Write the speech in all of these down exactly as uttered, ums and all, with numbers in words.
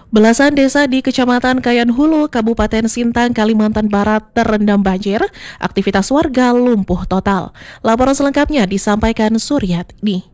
Belasan desa di Kecamatan Kayan Hulu, Kabupaten Sintang, Kalimantan Barat terendam banjir, aktivitas warga lumpuh total. Laporan selengkapnya disampaikan Suryatni.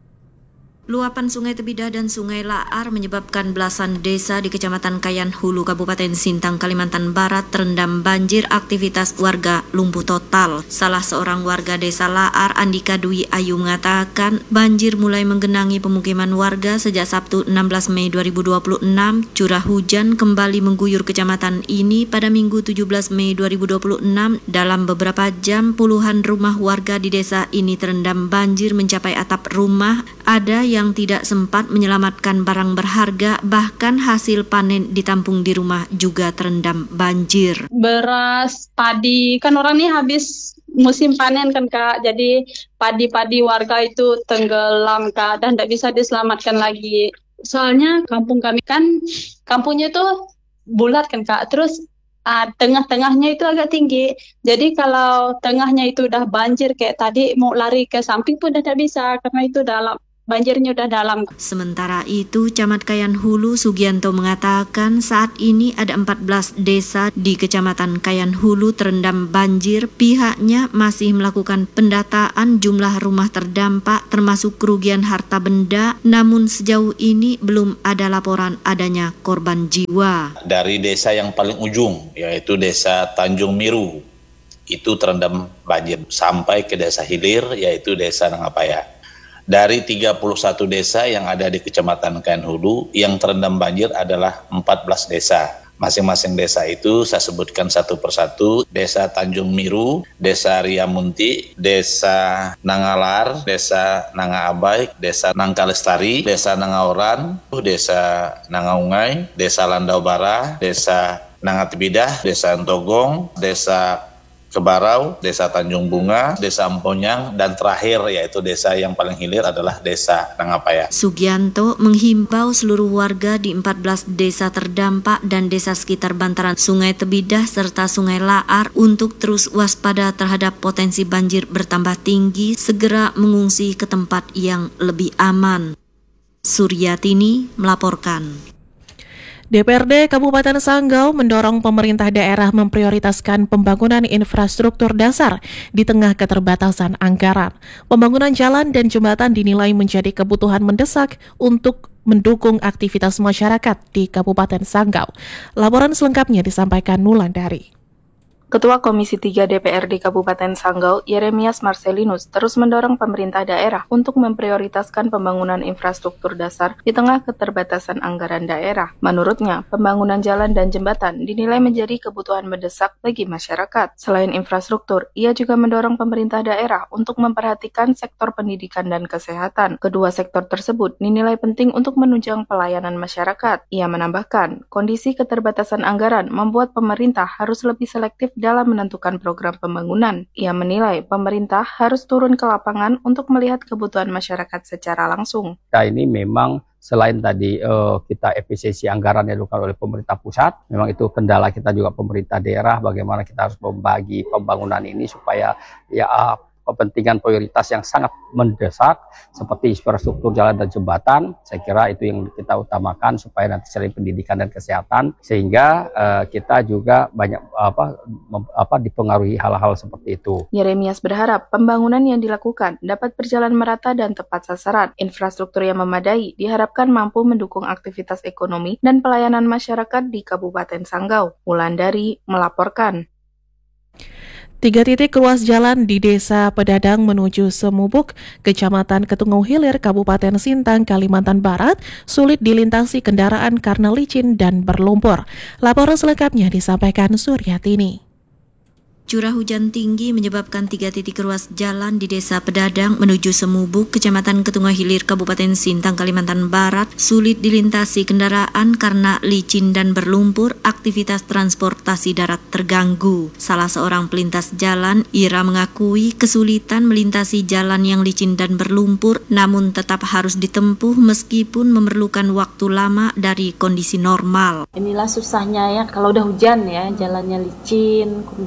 Luapan Sungai Tebidah dan Sungai Laar menyebabkan belasan desa di Kecamatan Kayan Hulu, Kabupaten Sintang, Kalimantan Barat terendam banjir, aktivitas warga lumpuh total. Salah seorang warga desa Laar, Andika Dwi Ayu, mengatakan banjir mulai menggenangi pemukiman warga sejak Sabtu enam belas Mei dua ribu dua puluh enam. Curah hujan kembali mengguyur kecamatan ini pada Minggu tujuh belas Mei dua ribu dua puluh enam. Dalam beberapa jam, puluhan rumah warga di desa ini terendam banjir mencapai atap rumah. Ada yang tidak sempat menyelamatkan barang berharga, bahkan hasil panen ditampung di rumah juga terendam banjir. Beras, padi, kan orang ini habis musim panen kan Kak, jadi padi-padi warga itu tenggelam Kak, dan tidak bisa diselamatkan lagi. Soalnya kampung kami kan, kampungnya itu bulat kan Kak, terus uh, tengah-tengahnya itu agak tinggi, jadi kalau tengahnya itu udah banjir kayak tadi, mau lari ke samping pun tidak bisa, karena itu dalam. Banjirnya udah dalam. Sementara itu, Camat Kayan Hulu Sugianto mengatakan saat ini ada empat belas desa di Kecamatan Kayan Hulu terendam banjir. Pihaknya masih melakukan pendataan jumlah rumah terdampak termasuk kerugian harta benda, namun sejauh ini belum ada laporan adanya korban jiwa. Dari desa yang paling ujung, yaitu desa Tanjung Miru, itu terendam banjir sampai ke desa hilir, yaitu desa Nangapaya. Dari tiga puluh satu desa yang ada di Kecamatan Kayan Hulu, yang terendam banjir adalah empat belas desa. Masing-masing desa itu saya sebutkan satu persatu: Desa Tanjung Miru, Desa Riamunti, Desa Nangalar, Desa Nangaabai, Desa Nangkalestari, Desa Nangaoran, Desa Nangaungai, Desa Landaubara, Desa Nangatebidah, Desa Entogong, Desa Kebarau, Desa Tanjung Bunga, Desa Emponyang, dan terakhir yaitu desa yang paling hilir adalah Desa Nangapaya. Sugianto menghimbau seluruh warga di empat belas desa terdampak dan desa sekitar bantaran Sungai Tebidah serta Sungai Laar untuk terus waspada terhadap potensi banjir bertambah tinggi, segera mengungsi ke tempat yang lebih aman. Suryatini melaporkan. D P R D Kabupaten Sanggau mendorong pemerintah daerah memprioritaskan pembangunan infrastruktur dasar di tengah keterbatasan anggaran. Pembangunan jalan dan jembatan dinilai menjadi kebutuhan mendesak untuk mendukung aktivitas masyarakat di Kabupaten Sanggau. Laporan selengkapnya disampaikan Nulandari. Ketua Komisi tiga D P R D Kabupaten Sanggau, Yeremias Marcelinus, terus mendorong pemerintah daerah untuk memprioritaskan pembangunan infrastruktur dasar di tengah keterbatasan anggaran daerah. Menurutnya, pembangunan jalan dan jembatan dinilai menjadi kebutuhan mendesak bagi masyarakat. Selain infrastruktur, ia juga mendorong pemerintah daerah untuk memperhatikan sektor pendidikan dan kesehatan. Kedua sektor tersebut dinilai penting untuk menunjang pelayanan masyarakat. Ia menambahkan, kondisi keterbatasan anggaran membuat pemerintah harus lebih selektif dalam menentukan program pembangunan. Ia menilai pemerintah harus turun ke lapangan untuk melihat kebutuhan masyarakat secara langsung. Kita ini memang selain tadi uh, kita efisiensi anggaran yang dilakukan oleh pemerintah pusat, memang itu kendala kita juga pemerintah daerah, bagaimana kita harus membagi pembangunan ini supaya ya uh, kepentingan prioritas yang sangat mendesak seperti infrastruktur jalan dan jembatan, saya kira itu yang kita utamakan supaya nanti selain pendidikan dan kesehatan, sehingga uh, kita juga banyak apa, mem, apa dipengaruhi hal-hal seperti itu. Yeremias berharap pembangunan yang dilakukan dapat berjalan merata dan tepat sasaran. Infrastruktur yang memadai diharapkan mampu mendukung aktivitas ekonomi dan pelayanan masyarakat di Kabupaten Sanggau. Wulandari melaporkan. Tiga titik ruas jalan di Desa Pedadang menuju Semubuk, Kecamatan Ketungau Hilir, Kabupaten Sintang, Kalimantan Barat, sulit dilintasi kendaraan karena licin dan berlumpur. Laporan selengkapnya disampaikan Suryatini. Curah hujan tinggi menyebabkan tiga titik ruas jalan di Desa Pedadang menuju Semubuk, Kecamatan Ketungau Hilir, Kabupaten Sintang, Kalimantan Barat, sulit dilintasi kendaraan karena licin dan berlumpur. Aktivitas transportasi darat terganggu. Salah seorang pelintas jalan, Ira, mengakui kesulitan melintasi jalan yang licin dan berlumpur, namun tetap harus ditempuh meskipun memerlukan waktu lama dari kondisi normal. Inilah susahnya ya, kalau udah hujan ya, jalannya licin, kemudian lumpur.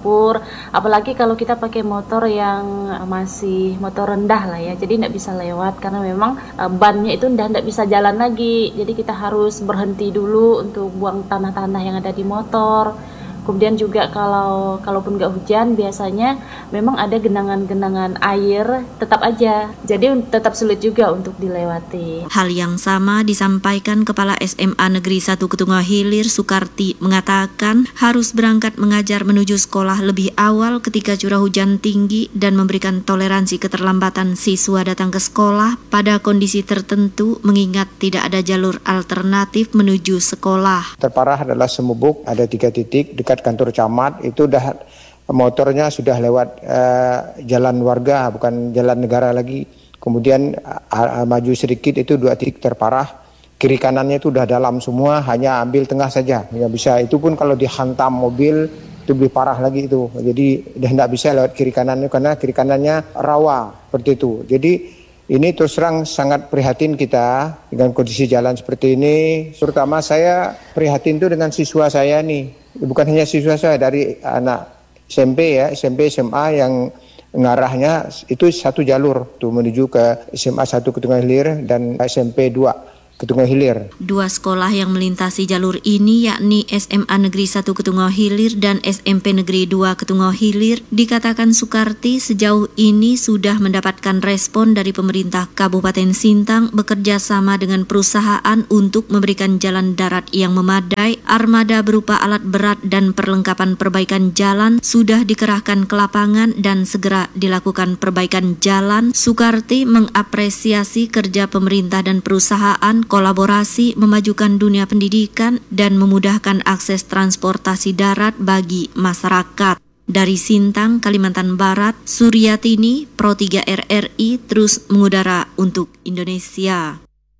lumpur, apalagi kalau kita pakai motor yang masih motor rendah lah ya, jadi tidak bisa lewat karena memang uh, bannya itu udah tidak bisa jalan lagi, jadi kita harus berhenti dulu untuk buang tanah-tanah yang ada di motor. Kemudian juga kalau kalaupun nggak hujan biasanya memang ada genangan-genangan air tetap aja, jadi tetap sulit juga untuk dilewati. Hal yang sama disampaikan Kepala S M A Negeri satu Ketunggal Hilir Sukarti mengatakan harus berangkat mengajar menuju sekolah lebih awal ketika curah hujan tinggi dan memberikan toleransi keterlambatan siswa datang ke sekolah pada kondisi tertentu mengingat tidak ada jalur alternatif menuju sekolah. Terparah adalah Semubuk, ada tiga titik dekat kantor camat, itu udah motornya sudah lewat uh, jalan warga, bukan jalan negara lagi. Kemudian uh, maju sedikit itu dua titik terparah, kiri kanannya itu udah dalam semua, hanya ambil tengah saja. Ya bisa, itu pun kalau dihantam mobil itu lebih parah lagi itu. Jadi udah tidak bisa lewat kiri kanannya karena kiri kanannya rawa seperti itu. Jadi ini terus terang sangat prihatin kita dengan kondisi jalan seperti ini. Terutama saya prihatin itu dengan siswa saya nih. Bukan hanya siswa saya, dari anak S M P ya, S M P, S M A yang ngarahnya itu satu jalur tuh menuju ke S M A satu Ketunggal Hilir dan S M P dua Ketunggal Hilir. Dua sekolah yang melintasi jalur ini yakni S M A Negeri satu Ketunggal Hilir dan S M P Negeri dua Ketunggal Hilir, dikatakan Sukarti sejauh ini sudah mendapatkan respon dari pemerintah Kabupaten Sintang bekerja sama dengan perusahaan untuk memberikan jalan darat yang memadai, armada berupa alat berat dan perlengkapan perbaikan jalan sudah dikerahkan ke lapangan dan segera dilakukan perbaikan jalan. Sukarti mengapresiasi kerja pemerintah dan perusahaan kolaborasi memajukan dunia pendidikan dan memudahkan akses transportasi darat bagi masyarakat. Dari Sintang, Kalimantan Barat, Suryatini, Pro tiga R R I terus mengudara untuk Indonesia.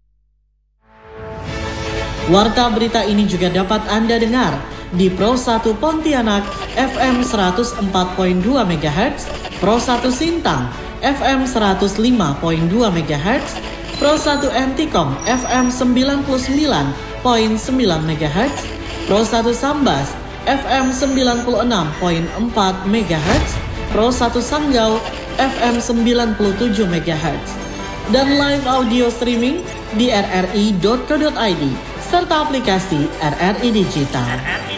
Warta berita ini juga dapat Anda dengar di Pro satu Pontianak F M seratus empat koma dua megahertz, Pro satu Sintang F M seratus lima koma dua megahertz, Pro satu Antikom F M sembilan puluh sembilan koma sembilan megahertz, Pro satu Sambas F M sembilan puluh enam koma empat megahertz, Pro satu Sanggau F M sembilan puluh tujuh megahertz, dan live audio streaming di r r i dot co dot i d serta aplikasi R R I Digital.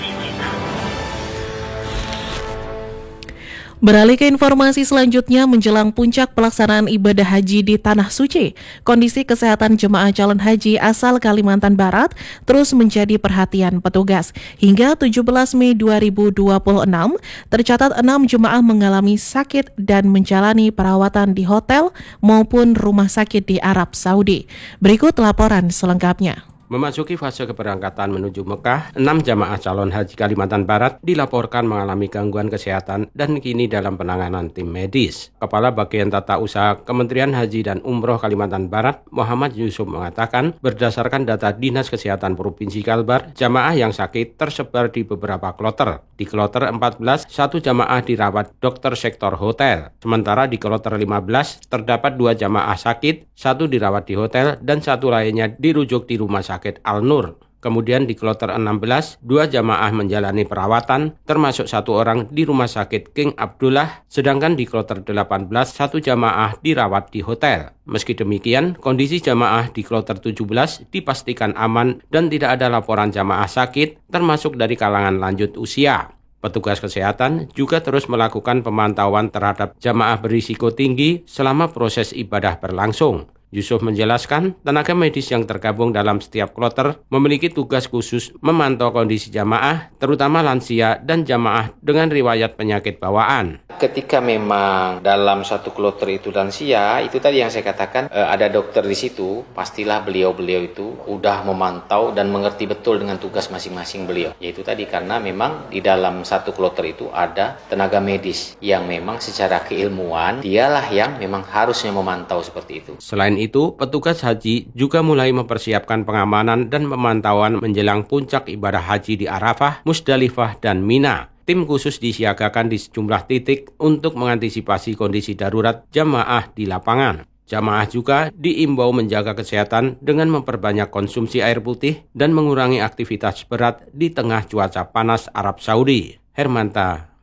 Beralih ke informasi selanjutnya, menjelang puncak pelaksanaan ibadah haji di Tanah Suci, kondisi kesehatan jemaah calon haji asal Kalimantan Barat terus menjadi perhatian petugas. Hingga tujuh belas Mei dua ribu dua puluh enam, tercatat enam jemaah mengalami sakit dan menjalani perawatan di hotel maupun rumah sakit di Arab Saudi. Berikut laporan selengkapnya. Memasuki fase keberangkatan menuju Mekah, enam jamaah calon haji Kalimantan Barat dilaporkan mengalami gangguan kesehatan dan kini dalam penanganan tim medis. Kepala Bagian Tata Usaha Kementerian Haji dan Umroh Kalimantan Barat, Muhammad Yusuf mengatakan, berdasarkan data Dinas Kesehatan Provinsi Kalbar, jamaah yang sakit tersebar di beberapa kloter. Di kloter empat belas, satu jamaah dirawat dokter sektor hotel. Sementara di kloter lima belas, terdapat dua jamaah sakit, satu dirawat di hotel dan satu lainnya dirujuk di rumah sakit Sakit Al-Nur. Kemudian di kloter enam belas, dua jamaah menjalani perawatan, termasuk satu orang di Rumah Sakit King Abdullah, sedangkan di kloter delapan belas, satu jamaah dirawat di hotel. Meski demikian, kondisi jamaah di kloter tujuh belas dipastikan aman dan tidak ada laporan jamaah sakit, termasuk dari kalangan lanjut usia. Petugas kesehatan juga terus melakukan pemantauan terhadap jamaah berisiko tinggi selama proses ibadah berlangsung. Yusuf menjelaskan, tenaga medis yang tergabung dalam setiap kloter memiliki tugas khusus memantau kondisi jamaah, terutama lansia dan jamaah dengan riwayat penyakit bawaan. Ketika memang dalam satu kloter itu lansia, itu tadi yang saya katakan eh, ada dokter di situ, pastilah beliau-beliau itu udah memantau dan mengerti betul dengan tugas masing-masing beliau. Yaitu tadi karena memang di dalam satu kloter itu ada tenaga medis yang memang secara keilmuan dialah yang memang harusnya memantau seperti itu. Selain itu, petugas haji juga mulai mempersiapkan pengamanan dan pemantauan menjelang puncak ibadah haji di Arafah, Musdalifah, dan Mina. Tim khusus disiagakan di sejumlah titik untuk mengantisipasi kondisi darurat jamaah di lapangan. Jamaah juga diimbau menjaga kesehatan dengan memperbanyak konsumsi air putih dan mengurangi aktivitas berat di tengah cuaca panas Arab Saudi. Hermanta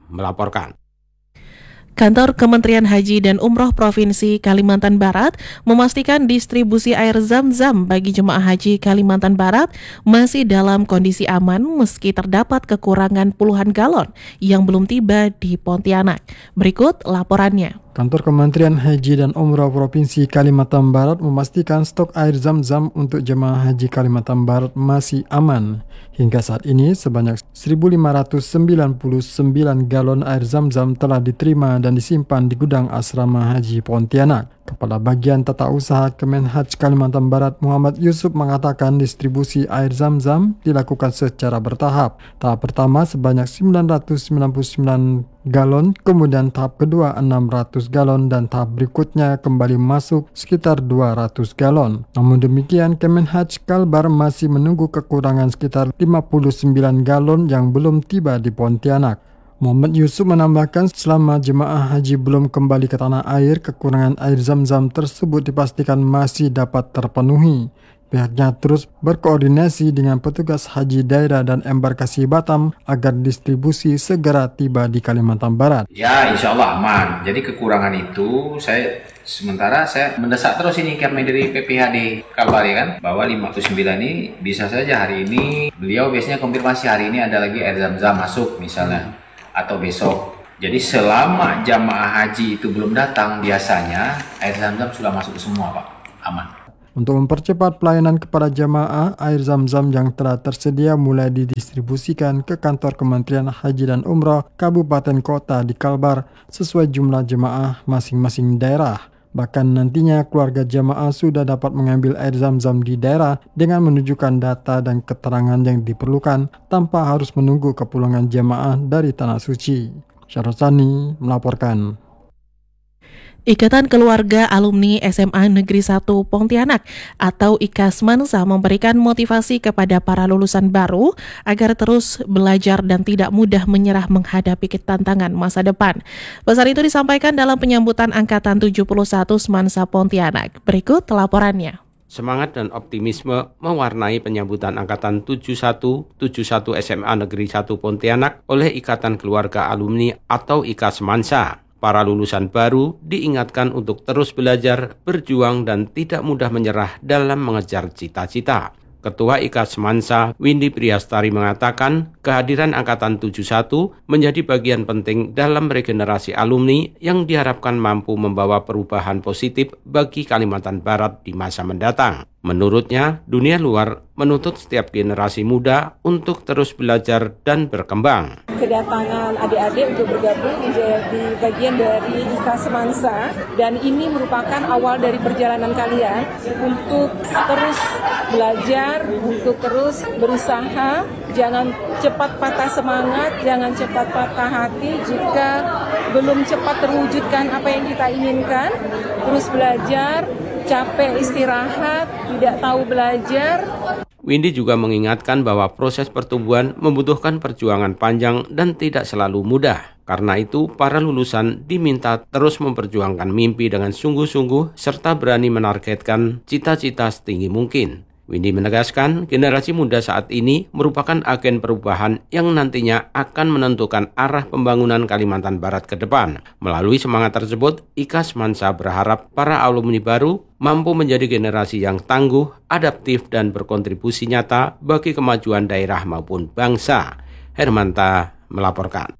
melaporkan. Kantor Kementerian Haji dan Umroh Provinsi Kalimantan Barat memastikan distribusi air Zam-Zam bagi jemaah haji Kalimantan Barat masih dalam kondisi aman meski terdapat kekurangan puluhan galon yang belum tiba di Pontianak. Berikut laporannya. Kantor Kementerian Haji dan Umroh Provinsi Kalimantan Barat memastikan stok air Zam-Zam untuk jemaah haji Kalimantan Barat masih aman. Hingga saat ini, sebanyak seribu lima ratus sembilan puluh sembilan galon air Zam-Zam telah diterima dan disimpan di gudang asrama haji Pontianak. Kepala Bagian Tata Usaha Kemenhaj Kalimantan Barat Muhammad Yusuf mengatakan distribusi air Zam-Zam dilakukan secara bertahap. Tahap pertama sebanyak sembilan ratus sembilan puluh sembilan galon, kemudian tahap kedua enam ratus galon dan tahap berikutnya kembali masuk sekitar dua ratus galon. Namun demikian, Kemenhaj Kalbar masih menunggu kekurangan sekitar lima puluh sembilan galon yang belum tiba di Pontianak. Muhammad Yusuf menambahkan selama jemaah haji belum kembali ke tanah air, kekurangan air Zam-Zam tersebut dipastikan masih dapat terpenuhi. Pihaknya terus berkoordinasi dengan petugas haji daerah dan embarkasi Batam agar distribusi segera tiba di Kalimantan Barat. Ya, insya Allah aman. Jadi kekurangan itu saya sementara saya mendesak terus ini kami dari P P H D Kalbar ya kan, bahwa lima puluh sembilan ini bisa saja hari ini beliau biasanya konfirmasi hari ini ada lagi air Zam-Zam masuk misalnya. Atau besok. Jadi selama jamaah haji itu belum datang, biasanya air Zam-Zam sudah masuk semua, Pak. Aman. Untuk mempercepat pelayanan kepada jamaah, air Zam-Zam yang telah tersedia mulai didistribusikan ke kantor Kementerian Haji dan Umroh Kabupaten Kota di Kalbar sesuai jumlah jemaah masing-masing daerah. Bahkan nantinya keluarga jamaah sudah dapat mengambil air Zam-Zam di daerah dengan menunjukkan data dan keterangan yang diperlukan tanpa harus menunggu kepulangan jamaah dari Tanah Suci. Syarosani melaporkan. Ikatan Keluarga Alumni S M A Negeri satu Pontianak atau Ikasmansa memberikan motivasi kepada para lulusan baru agar terus belajar dan tidak mudah menyerah menghadapi tantangan masa depan. Pesan itu disampaikan dalam penyambutan Angkatan tujuh puluh satu Semansa Pontianak. Berikut laporannya. Semangat dan optimisme mewarnai penyambutan Angkatan tujuh puluh satu tujuh puluh satu S M A Negeri satu Pontianak oleh Ikatan Keluarga Alumni atau Ikasmansa. Para lulusan baru diingatkan untuk terus belajar, berjuang, dan tidak mudah menyerah dalam mengejar cita-cita. Ketua Ikasmansa, Windy Priastari mengatakan, kehadiran Angkatan tujuh puluh satu menjadi bagian penting dalam regenerasi alumni yang diharapkan mampu membawa perubahan positif bagi Kalimantan Barat di masa mendatang. Menurutnya, dunia luar menuntut setiap generasi muda untuk terus belajar dan berkembang. Kedatangan adik-adik untuk bergabung menjadi bagian dari Ikasmansa, dan ini merupakan awal dari perjalanan kalian untuk terus belajar, untuk terus berusaha. Jangan cepat patah semangat, jangan cepat patah hati jika belum cepat terwujudkan apa yang kita inginkan. Terus belajar, capek istirahat, tidak tahu belajar. Windy juga mengingatkan bahwa proses pertumbuhan membutuhkan perjuangan panjang dan tidak selalu mudah. Karena itu, para lulusan diminta terus memperjuangkan mimpi dengan sungguh-sungguh serta berani menargetkan cita-cita setinggi mungkin. Windy menegaskan, generasi muda saat ini merupakan agen perubahan yang nantinya akan menentukan arah pembangunan Kalimantan Barat ke depan. Melalui semangat tersebut, Ikasmansa berharap para alumni baru mampu menjadi generasi yang tangguh, adaptif, dan berkontribusi nyata bagi kemajuan daerah maupun bangsa. Hermanta melaporkan.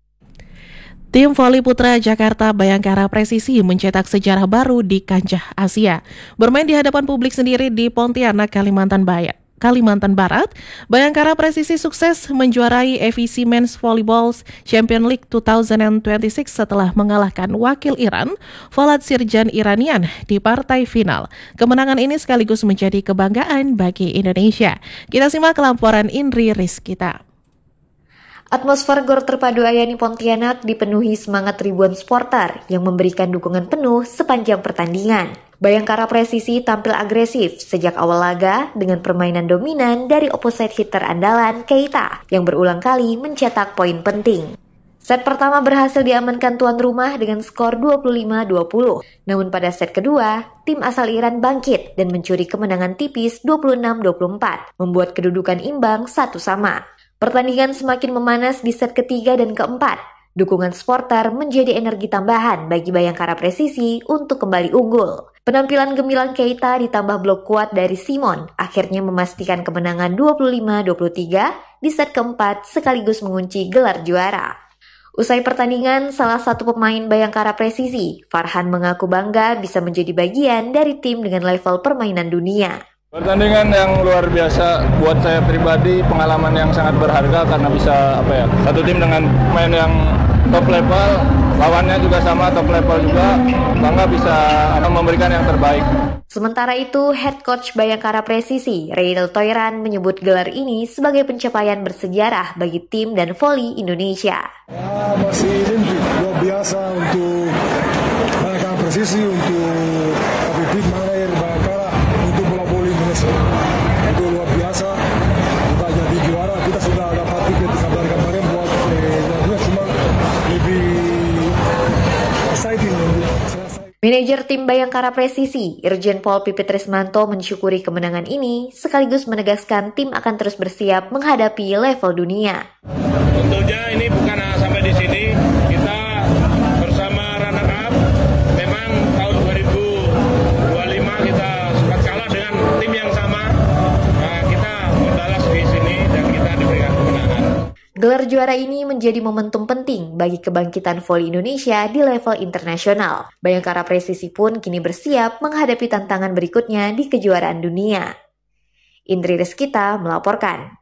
Tim voli putra Jakarta Bayangkara Presisi mencetak sejarah baru di kancah Asia. Bermain di hadapan publik sendiri di Pontianak, Kalimantan Barat. Kalimantan Barat, Bayangkara Presisi sukses menjuarai A V C Men's Volleyball Champion League dua ribu dua puluh enam setelah mengalahkan wakil Iran, Volad Sirjan Iranian, di partai final. Kemenangan ini sekaligus menjadi kebanggaan bagi Indonesia. Kita simak laporan Indri Rizkita. Atmosfer Gor Terpadu Ayani Pontianak dipenuhi semangat ribuan supporter yang memberikan dukungan penuh sepanjang pertandingan. Bayangkara Presisi tampil agresif sejak awal laga dengan permainan dominan dari opposite hitter andalan Keita yang berulang kali mencetak poin penting. Set pertama berhasil diamankan tuan rumah dengan skor dua puluh lima dua puluh. Namun pada set kedua, tim asal Iran bangkit dan mencuri kemenangan tipis dua puluh enam dua puluh empat, membuat kedudukan imbang satu sama. Pertandingan semakin memanas di set ketiga dan keempat. Dukungan supporter menjadi energi tambahan bagi Bayangkara Presisi untuk kembali unggul. Penampilan gemilang Keita ditambah blok kuat dari Simon akhirnya memastikan kemenangan dua puluh lima dua puluh tiga di set keempat sekaligus mengunci gelar juara. Usai pertandingan, salah satu pemain Bayangkara Presisi, Farhan, mengaku bangga bisa menjadi bagian dari tim dengan level permainan dunia. Pertandingan yang luar biasa buat saya pribadi, pengalaman yang sangat berharga karena bisa apa ya, satu tim dengan main yang top level, lawannya juga sama top level juga, bangga bisa memberikan yang terbaik. Sementara itu, head coach Bayangkara Presisi, Reynel Toiran, menyebut gelar ini sebagai pencapaian bersejarah bagi tim dan voli Indonesia. Ya, masih ini luar biasa untuk Bayangkara Presisi, untuk tim manajer Bayangkara, untuk bola voli Indonesia. Itu luar biasa. Kita jadi juara, kita sudah dapat tiket sampai kemarin buat eh, cuma lebih exciting. Manajer tim Bayangkara Presisi, Irjen Pol Pipit Trismanto, mensyukuri kemenangan ini sekaligus menegaskan tim akan terus bersiap menghadapi level dunia. Tentunya ini bukan sampai di sini, kita bersama runner up. Memang tahun dua ribu dua puluh lima kita sempat kalah dengan tim yang sama. Nah, kita membalas di sini dan kita diberikan kemenangan. Gelar juara ini menjadi momentum penting bagi kebangkitan voli Indonesia di level internasional. Bayangkara Presisi pun kini bersiap menghadapi tantangan berikutnya di kejuaraan dunia. Indri Rizkita melaporkan.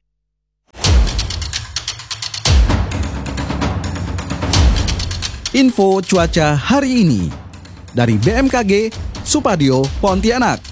Info cuaca hari ini dari B M K G Supadio Pontianak.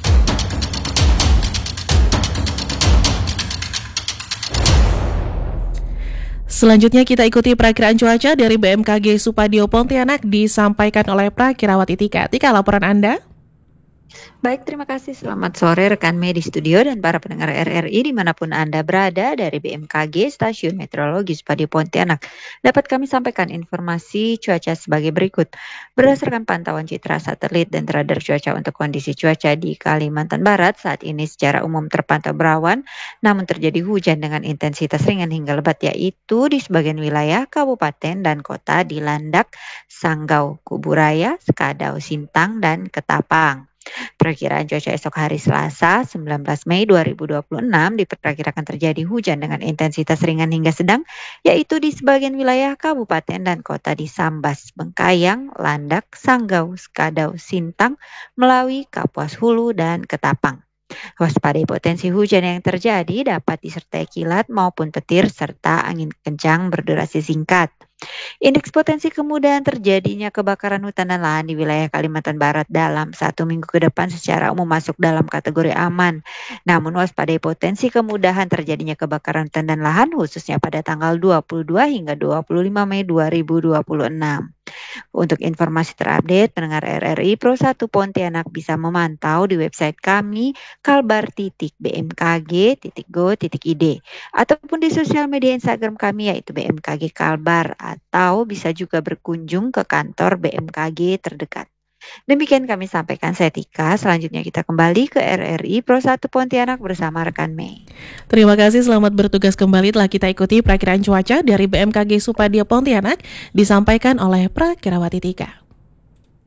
Selanjutnya kita ikuti perakiraan cuaca dari B M K G Supadio Pontianak disampaikan oleh Prakirawati Tika. Tika, laporan Anda. Baik, terima kasih. Selamat sore rekan media di studio dan para pendengar R R I dimanapun Anda berada. Dari B M K G Stasiun Meteorologi Supadio Pontianak dapat kami sampaikan informasi cuaca sebagai berikut. Berdasarkan pantauan citra satelit dan radar cuaca untuk kondisi cuaca di Kalimantan Barat, saat ini secara umum terpantau berawan, namun terjadi hujan dengan intensitas ringan hingga lebat, yaitu di sebagian wilayah kabupaten dan kota di Landak, Sanggau, Kuburaya, Sekadau, Sintang, dan Ketapang. Perkiraan cuaca esok hari Selasa sembilan belas Mei dua ribu dua puluh enam diperkirakan terjadi hujan dengan intensitas ringan hingga sedang, yaitu di sebagian wilayah kabupaten dan kota di Sambas, Bengkayang, Landak, Sanggau, Sekadau, Sintang, Melawi, Kapuas Hulu, dan Ketapang. Waspadai potensi hujan yang terjadi dapat disertai kilat maupun petir serta angin kencang berdurasi singkat. Indeks potensi kemudahan terjadinya kebakaran hutan dan lahan di wilayah Kalimantan Barat dalam satu minggu ke depan secara umum masuk dalam kategori aman. Namun waspadai potensi kemudahan terjadinya kebakaran hutan dan lahan khususnya pada tanggal dua puluh dua hingga dua puluh lima Mei dua ribu dua puluh enam. Untuk informasi terupdate, pendengar R R I Pro satu Pontianak bisa memantau di website kami kalbar titik b m k g titik go titik i d ataupun di sosial media Instagram kami yaitu B M K G Kalbar, atau bisa juga berkunjung ke kantor B M K G terdekat. Demikian kami sampaikan, saya Tika. Selanjutnya kita kembali ke R R I Pro satu Pontianak bersama rekan Mei. Terima kasih, selamat bertugas kembali. Telah kita ikuti perakiraan cuaca dari B M K G Supadio Pontianak disampaikan oleh Prakirawati Tika.